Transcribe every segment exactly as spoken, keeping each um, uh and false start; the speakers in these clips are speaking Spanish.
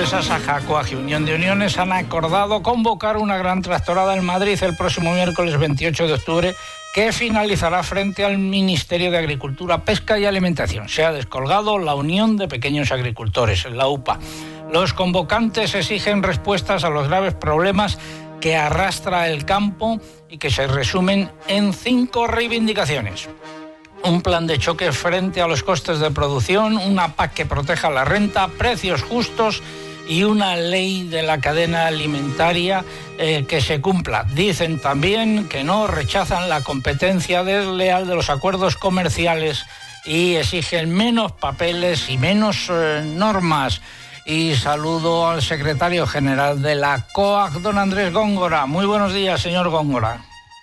empresas Ajacoag y Unión de Uniones han acordado convocar una gran tractorada en Madrid el próximo miércoles veintiocho de octubre, que finalizará frente al Ministerio de Agricultura, Pesca y Alimentación. Se ha descolgado la Unión de Pequeños Agricultores, la U P A. Los convocantes exigen respuestas a los graves problemas que arrastra el campo y que se resumen en cinco reivindicaciones. Un plan de choque frente a los costes de producción, una P A C que proteja la renta, precios justos y una ley de la cadena alimentaria eh, que se cumpla. Dicen también que no, rechazan la competencia desleal de los acuerdos comerciales y exigen menos papeles y menos eh, normas. Y saludo al secretario general de la COAG, don Andrés Góngora. Muy buenos días, señor Góngora.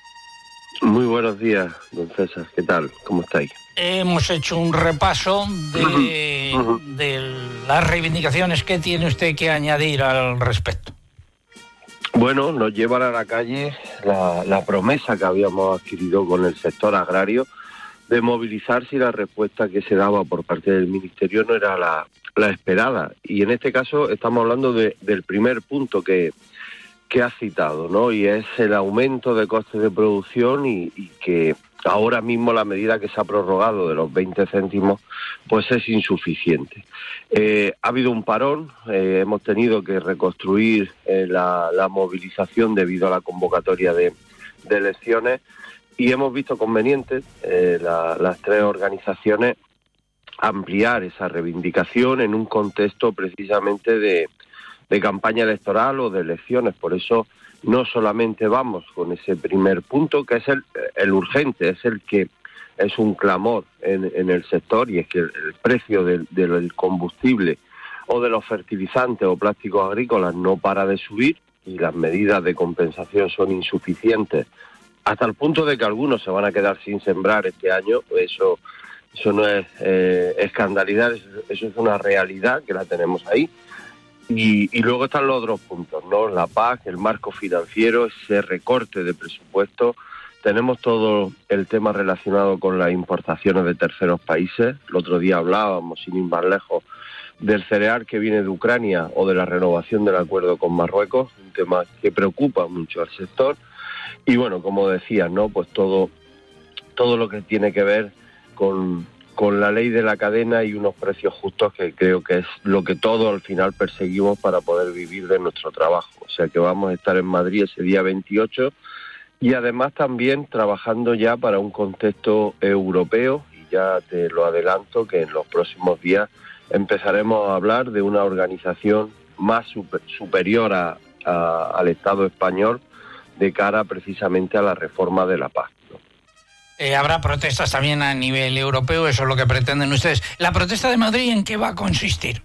Muy buenos días, don César. ¿Qué tal? ¿Cómo estáis? Hemos hecho un repaso de, uh-huh. de las reivindicaciones. ¿Qué tiene usted que añadir al respecto? Bueno, nos llevan a la calle la, la promesa que habíamos adquirido con el sector agrario de movilizarse, y la respuesta que se daba por parte del Ministerio no era la, la esperada. Y en este caso estamos hablando de, del primer punto que... que ha citado, ¿no? Y es el aumento de costes de producción y, y que ahora mismo la medida que se ha prorrogado de los veinte céntimos pues es insuficiente. Eh, ha habido un parón, eh, hemos tenido que reconstruir eh, la, la movilización debido a la convocatoria de, de elecciones, y hemos visto conveniente eh, la, las tres organizaciones ampliar esa reivindicación en un contexto precisamente de de campaña electoral o de elecciones. Por eso no solamente vamos con ese primer punto, que es el, el urgente, es el que es un clamor en, en el sector, y es que el, el precio del, del combustible o de los fertilizantes o plásticos agrícolas no para de subir, y las medidas de compensación son insuficientes, hasta el punto de que algunos se van a quedar sin sembrar este año. Eso, eso no es eh, escandalidad, eso, eso es una realidad que la tenemos ahí. Y, y luego están los otros puntos, ¿no? La P A C, el marco financiero, ese recorte de presupuesto. Tenemos todo el tema relacionado con las importaciones de terceros países. El otro día hablábamos, sin ir más lejos, del cereal que viene de Ucrania o de la renovación del acuerdo con Marruecos, un tema que preocupa mucho al sector. Y bueno, como decía, ¿no? Pues todo, todo lo que tiene que ver con... con la ley de la cadena y unos precios justos, que creo que es lo que todos al final perseguimos para poder vivir de nuestro trabajo. O sea que vamos a estar en Madrid ese día veintiocho, y además también trabajando ya para un contexto europeo, y ya te lo adelanto que en los próximos días empezaremos a hablar de una organización más super, superior a, a, al Estado español de cara precisamente a la reforma de la P A C. Eh, habrá protestas también a nivel europeo, eso es lo que pretenden ustedes. ¿La protesta de Madrid en qué va a consistir?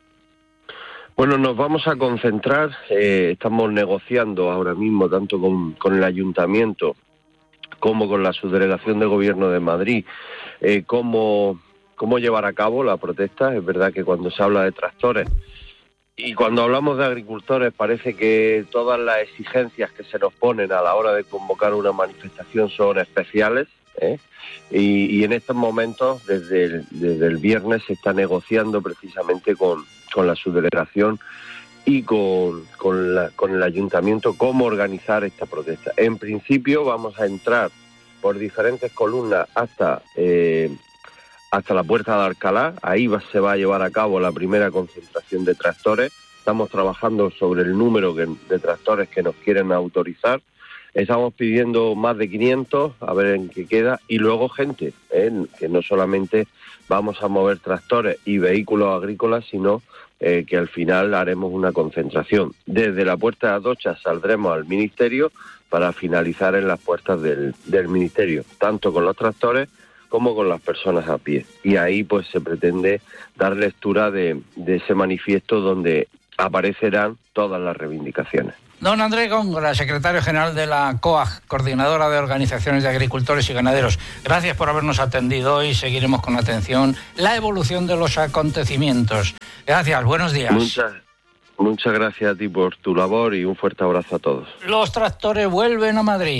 Bueno, nos vamos a concentrar, eh, estamos negociando ahora mismo tanto con, con el Ayuntamiento como con la Subdelegación de Gobierno de Madrid, eh, cómo, cómo llevar a cabo la protesta. Es verdad que cuando se habla de tractores y cuando hablamos de agricultores parece que todas las exigencias que se nos ponen a la hora de convocar una manifestación son especiales. ¿Eh? Y, y en estos momentos, desde el, desde el viernes, se está negociando precisamente con, con la subdelegación y con, con, la, con el ayuntamiento cómo organizar esta protesta. En principio vamos a entrar por diferentes columnas hasta, eh, hasta la Puerta de Alcalá. Ahí va, se va a llevar a cabo la primera concentración de tractores. Estamos trabajando sobre el número que, de tractores que nos quieren autorizar. Estamos pidiendo más de quinientos, a ver en qué queda, y luego gente, ¿eh? Que no solamente vamos a mover tractores y vehículos agrícolas, sino eh, que al final haremos una concentración. Desde la Puerta de Atocha saldremos al Ministerio para finalizar en las puertas del, del Ministerio, tanto con los tractores como con las personas a pie. Y ahí pues se pretende dar lectura de, de ese manifiesto donde aparecerán todas las reivindicaciones. Don Andrés Góngora, secretario general de la COAG, coordinadora de organizaciones de agricultores y ganaderos. Gracias por habernos atendido hoy. Seguiremos con atención la evolución de los acontecimientos. Gracias, buenos días. Muchas, muchas gracias a ti por tu labor y un fuerte abrazo a todos. Los tractores vuelven a Madrid.